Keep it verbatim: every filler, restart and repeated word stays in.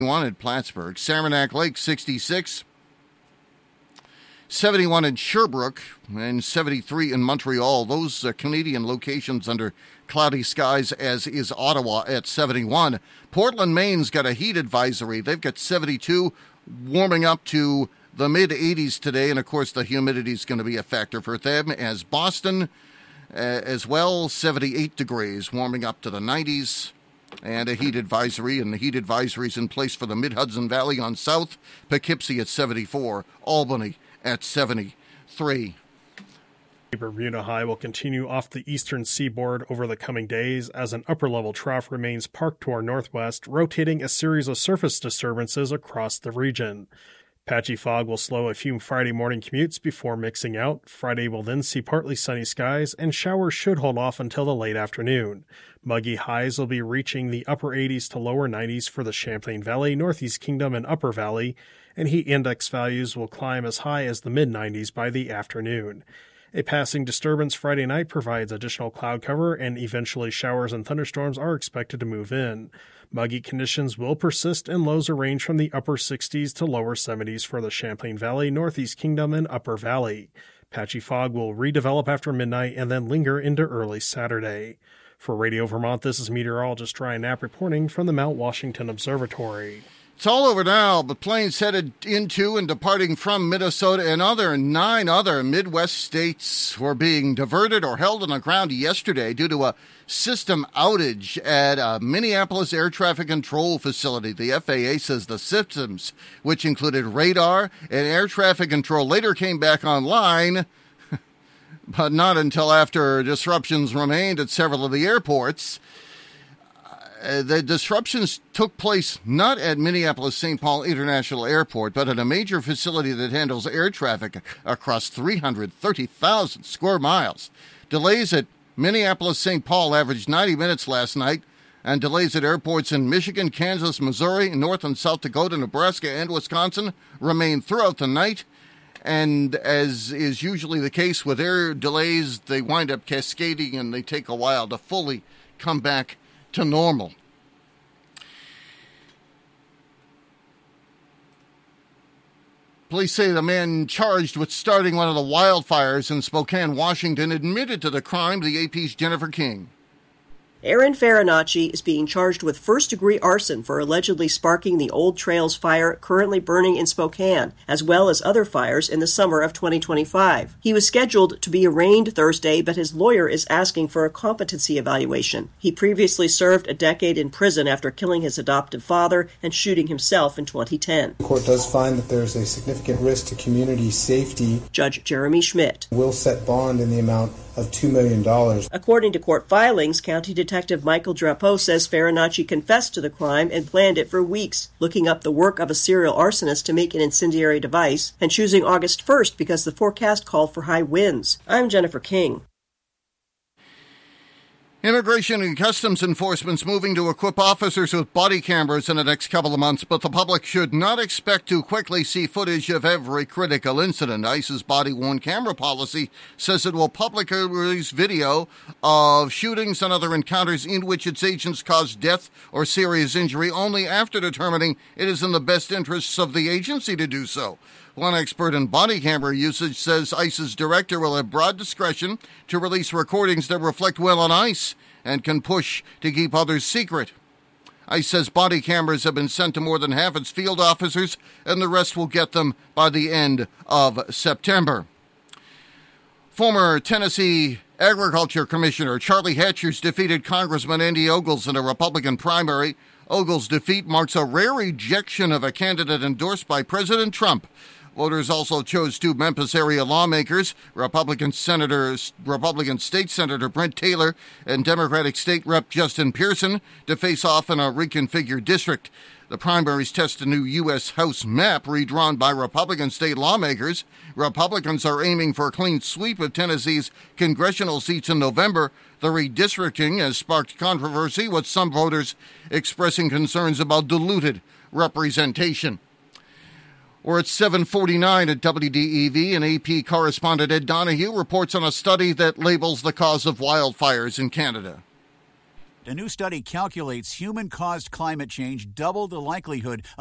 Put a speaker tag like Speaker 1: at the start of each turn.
Speaker 1: one at Plattsburgh. Saranac Lake, sixty-six. seventy-one in Sherbrooke and seventy-three in Montreal. Those uh, Canadian locations under cloudy skies, as is Ottawa at seventy-one. Portland, Maine's got a heat advisory. They've got seventy-two, warming up to the mid-eighties today. And, of course, the humidity is going to be a factor for them, as Boston uh, as well, seventy-eight degrees, warming up to the nineties. And a heat advisory, and the heat advisory is in place for the Mid-Hudson Valley on south. Poughkeepsie at seventy-four. Albany at seventy-three.
Speaker 2: Bermuda High will continue off the eastern seaboard over the coming days as an upper-level trough remains parked to our northwest, rotating a series of surface disturbances across the region. Patchy fog will slow a few Friday morning commutes before mixing out. Friday will then see partly sunny skies, and showers should hold off until the late afternoon. Muggy highs will be reaching the upper eighties to lower nineties for the Champlain Valley, Northeast Kingdom, and Upper Valley, and heat index values will climb as high as the mid-nineties by the afternoon. A passing disturbance Friday night provides additional cloud cover, and eventually showers and thunderstorms are expected to move in. Muggy conditions will persist, and lows will range from the upper sixties to lower seventies for the Champlain Valley, Northeast Kingdom, and Upper Valley. Patchy fog will redevelop after midnight and then linger into early Saturday. For Radio Vermont, this is meteorologist Ryan Knapp reporting from the Mount Washington Observatory.
Speaker 1: It's all over now, but planes headed into and departing from Minnesota and other nine other Midwest states were being diverted or held on the ground yesterday due to a system outage at a Minneapolis air traffic control facility. The F A A says the systems, which included radar and air traffic control, later came back online, but not until after disruptions remained at several of the airports. Uh, the disruptions took place not at Minneapolis-Saint Paul International Airport, but at a major facility that handles air traffic across three hundred thirty thousand square miles. Delays at Minneapolis-Saint Paul averaged ninety minutes last night, and delays at airports in Michigan, Kansas, Missouri, North and South Dakota, Nebraska, and Wisconsin remain throughout the night. And as is usually the case with air delays, they wind up cascading and they take a while to fully come back to normal. Police say the man charged with starting one of the wildfires in Spokane, Washington, admitted to the crime. The A P's Jennifer King.
Speaker 3: Aaron Farinacci is being charged with first-degree arson for allegedly sparking the Old Trails fire currently burning in Spokane, as well as other fires in the summer of twenty twenty-five. He was scheduled to be arraigned Thursday, but his lawyer is asking for a competency evaluation. He previously served a decade in prison after killing his adoptive father and shooting himself in twenty ten.
Speaker 4: The court does find that there is a significant risk to community safety.
Speaker 3: Judge Jeremy Schmidt
Speaker 4: will set bond in the amount of two million dollars.
Speaker 3: According to court filings, County Detective Michael Drapeau says Farinacci confessed to the crime and planned it for weeks, looking up the work of a serial arsonist to make an incendiary device, and choosing August first because the forecast called for high winds. I'm Jennifer King.
Speaker 1: Immigration and Customs Enforcement's moving to equip officers with body cameras in the next couple of months, but the public should not expect to quickly see footage of every critical incident. ICE's body-worn camera policy says it will publicly release video of shootings and other encounters in which its agents caused death or serious injury only after determining it is in the best interests of the agency to do so. One expert in body camera usage says ICE's director will have broad discretion to release recordings that reflect well on ICE and can push to keep others secret. ICE says body cameras have been sent to more than half its field officers, and the rest will get them by the end of September. Former Tennessee Agriculture Commissioner Charlie Hatchers defeated Congressman Andy Ogles in a Republican primary. Ogles' defeat marks a rare rejection of a candidate endorsed by President Trump. Voters also chose two Memphis area lawmakers, Republican Senator, Republican State Senator Brent Taylor and Democratic State Rep Justin Pearson, to face off in a reconfigured district. The primaries test a new U S House map redrawn by Republican state lawmakers. Republicans are aiming for a clean sweep of Tennessee's congressional seats in November. The redistricting has sparked controversy, with some voters expressing concerns about diluted representation. We're at seven forty-nine at W D E V, and A P correspondent Ed Donahue reports on a study that labels the cause of wildfires in Canada.
Speaker 5: A new study calculates human-caused climate change doubled the likelihood